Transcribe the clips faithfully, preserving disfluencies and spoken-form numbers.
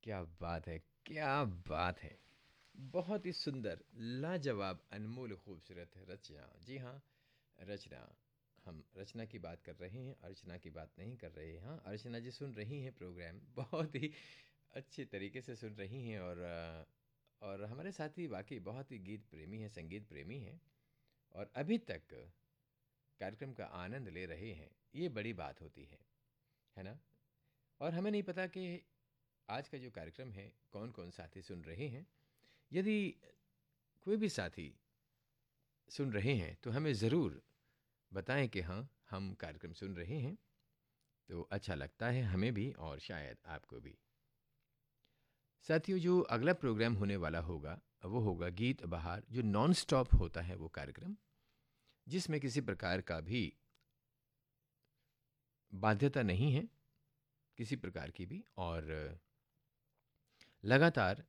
क्या बात है! क्या बात है! बहुत ही सुंदर, लाजवाब, अनमोल, खूबसूरत रचना। जी हाँ, रचना। हम रचना की बात कर रहे हैं, अर्चना की बात नहीं कर रहे हैं। हाँ, अर्चना जी सुन रही हैं प्रोग्राम, बहुत ही अच्छे तरीके से सुन रही हैं और अ, और हमारे साथी वाक़ई बहुत ही गीत प्रेमी हैं, संगीत प्रेमी हैं और अभी तक कार्यक्रम का आनंद ले रहे हैं। ये बड़ी बात होती है, है ना? और हमें नहीं पता कि आज का जो कार्यक्रम है, कौन-कौन साथी सुन रहे हैं। यदि कोई भी साथी सुन रहे हैं तो हमें ज़रूर बताएं कि हाँ, हम कार्यक्रम सुन रहे हैं, तो अच्छा लगता है हमें भी और शायद आपको भी। साथियों, जो अगला प्रोग्राम होने वाला होगा वो होगा गीत बहार, जो नॉन स्टॉप होता है वो कार्यक्रम, जिसमें किसी प्रकार का भी बाध्यता नहीं है, किसी प्रकार की भी, और लगातार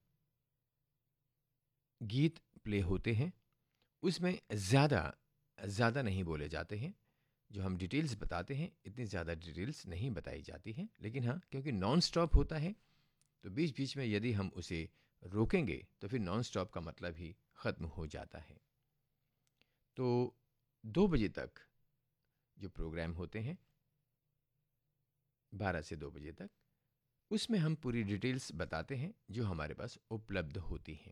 गीत प्ले होते हैं। उसमें ज़्यादा ज़्यादा नहीं बोले जाते हैं। जो हम डिटेल्स बताते हैं, इतनी ज़्यादा डिटेल्स नहीं बताई जाती हैं, लेकिन हाँ, क्योंकि नॉन स्टॉप होता है तो बीच बीच में यदि हम उसे रोकेंगे तो फिर नॉन स्टॉप का मतलब ही ख़त्म हो जाता है। तो दो बजे तक जो प्रोग्राम होते हैं, बारह से दो बजे तक, उसमें हम पूरी डिटेल्स बताते हैं जो हमारे पास उपलब्ध होती हैं।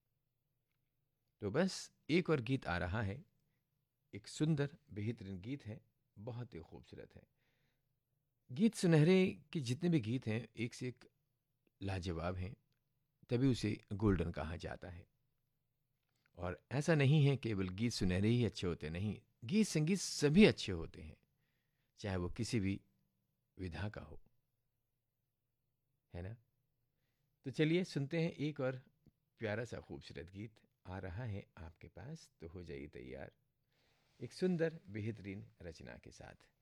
तो बस एक और गीत आ रहा है, एक सुंदर बेहतरीन गीत है, बहुत ही खूबसूरत है। गीत सुनहरे के जितने भी गीत हैं, एक से एक लाजवाब हैं, तभी उसे गोल्डन कहा जाता है। और ऐसा नहीं है केवल गीत सुनहरे ही अच्छे होते, नहीं, गीत संगीत सभी अच्छे होते हैं, चाहे वो किसी भी विधा का हो, है ना? तो चलिए सुनते हैं एक और प्यारा सा खूबसूरत गीत आ रहा है आपके पास, तो हो जाइए तैयार एक सुंदर बेहतरीन रचना के साथ।